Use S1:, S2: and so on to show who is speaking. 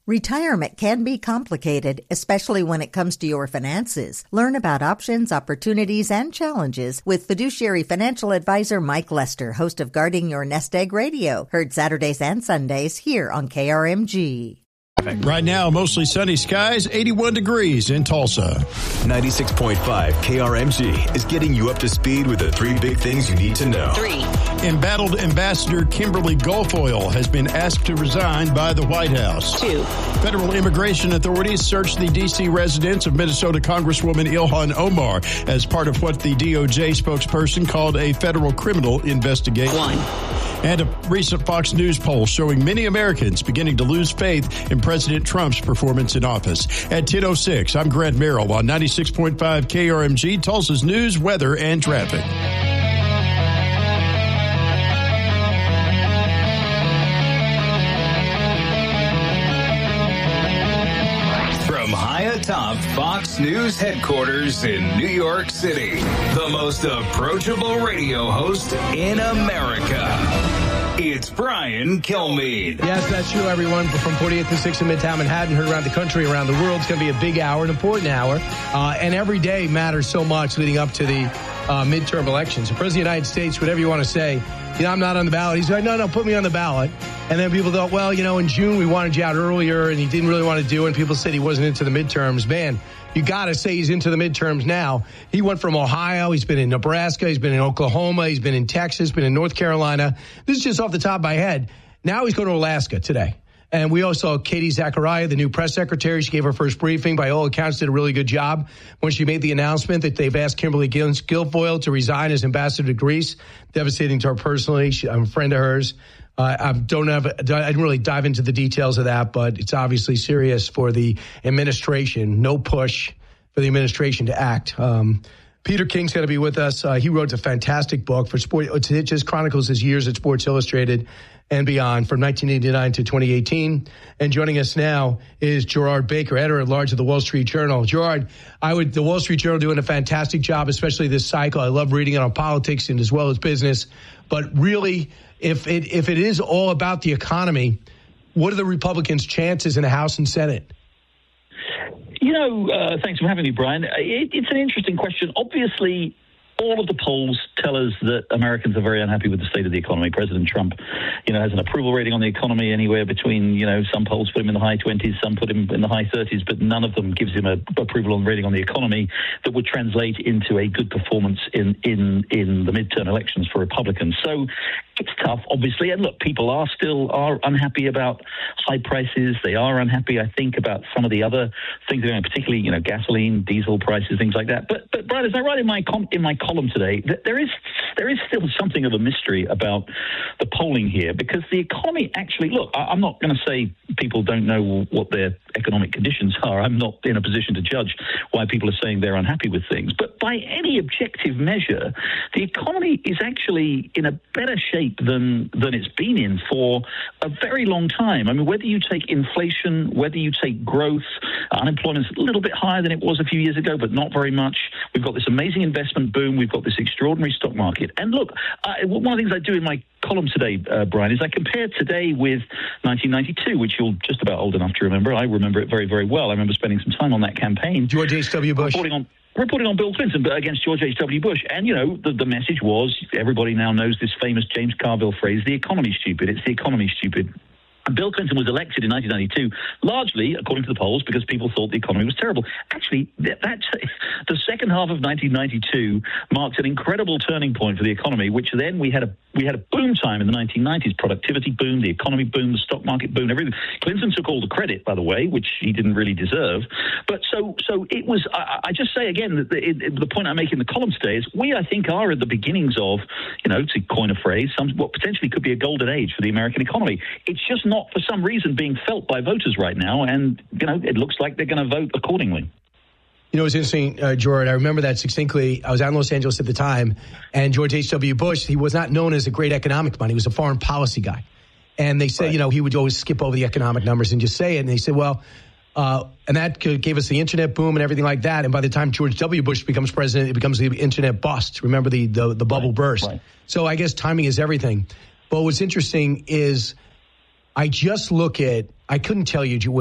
S1: Retirement can be complicated, especially when it comes to your finances. Learn about options, opportunities, and challenges with fiduciary financial advisor Mike Lester, host of Guarding Your Nest Egg Radio, heard Saturdays and Sundays here on KRMG.
S2: Right now, mostly sunny skies, 81 degrees in Tulsa.
S3: 96.5 KRMG is getting you up to speed with the three big things you need to know.
S2: 3. Embattled Ambassador Kimberly Guilfoyle has been asked to resign by the White House.
S4: 2.
S2: Federal immigration authorities searched the D.C. residence of Minnesota Congresswoman Ilhan Omar as part of what the DOJ spokesperson called a federal criminal investigation.
S4: 1.
S2: And a recent Fox News poll showing many Americans beginning to lose faith in President Trump's performance in office. At 10:06, I'm Grant Merrill on 96.5 KRMG, Tulsa's news, weather, and traffic.
S5: From high atop Fox News headquarters in New York City, the most approachable radio host in America. It's Brian Kilmeade.
S6: Yes, that's you, everyone. From 48th to 6th in Midtown Manhattan, heard around the country, around the world. It's going to be a big hour, an important hour. And every day matters so much leading up to the midterm elections. The President of the United States, whatever you want to say, I'm not on the ballot. He's like, no, put me on the ballot. And then people thought, well, in June we wanted you out earlier, and he didn't really want to do it. And people said he wasn't into the midterms. Man, you got to say he's into the midterms now. He went from Ohio. He's been in Nebraska. He's been in Oklahoma. He's been in Texas, been in North Carolina. This is just off the top of my head. Now he's going to Alaska today. And we also saw Katie Zachariah, the new press secretary. She gave her first briefing. By all accounts, did a really good job when she made the announcement that they've asked Kimberly Guilfoyle to resign as ambassador to Greece. Devastating to her personally. I'm a friend of hers. I didn't really dive into the details of that, but it's obviously serious for the administration. No push for the administration to act. Peter King's going to be with us. He wrote a fantastic book for sport. It just chronicles his years at Sports Illustrated and beyond from 1989 to 2018. And joining us now is Gerard Baker, editor-at-large of the Wall Street Journal. Gerard, the Wall Street Journal doing a fantastic job, especially this cycle. I love reading it on politics and as well as business. But really, if it is all about the economy, what are the Republicans' chances in the House and Senate?
S7: Thanks for having me, Brian. It's an interesting question. Obviously, all of the polls tell us that Americans are very unhappy with the state of the economy. President Trump, has an approval rating on the economy anywhere between, some polls put him in the high 20s, some put him in the high 30s, but none of them gives him an approval rating on the economy that would translate into a good performance in the midterm elections for Republicans. So it's tough, obviously. And look, people are unhappy about high prices. They are unhappy, I think, about some of the other things, particularly, gasoline, diesel prices, things like that. But Brian, as I write in my column today, there is still something of a mystery about the polling here, because the economy actually, look, I'm not going to say people don't know what their economic conditions are. I'm not in a position to judge why people are saying they're unhappy with things. But by any objective measure, the economy is actually in a better shape than it's been in for a very long time. I mean, whether you take inflation, whether you take growth, unemployment's a little bit higher than it was a few years ago, but not very much. We've got this amazing investment boom. We've got this extraordinary stock market. And look, one of the things I do in my column today, Brian, is I compare today with 1992, which you're just about old enough to remember. I remember it very, very well. I remember spending some time on that campaign.
S6: George H.W. Bush.
S7: Reporting on Bill Clinton against George H.W. Bush. And, the message was, everybody now knows this famous James Carville phrase, the economy's stupid. It's the economy stupid. Bill Clinton was elected in 1992, largely, according to the polls, because people thought the economy was terrible. Actually, the second half of 1992 marked an incredible turning point for the economy, which then we had a boom time in the 1990s. Productivity boomed, the economy boomed, the stock market boomed, everything. Clinton took all the credit, by the way, which he didn't really deserve. But so it was, I just say again, that the point I make in the column today is we, I think, are at the beginnings of, to coin a phrase, what potentially could be a golden age for the American economy. It's just not, for some reason, being felt by voters right now, and, it looks like they're going to vote accordingly.
S6: It's interesting, George, I remember that succinctly. I was out in Los Angeles at the time, and George H.W. Bush, he was not known as a great economic man. He was a foreign policy guy. And they said, right, he would always skip over the economic numbers and just say it. And they said, well, and that gave us the internet boom and everything like that. And by the time George W. Bush becomes president, it becomes the internet bust. Remember the bubble burst. Right. So I guess timing is everything. But what's interesting is I just look at, I couldn't tell you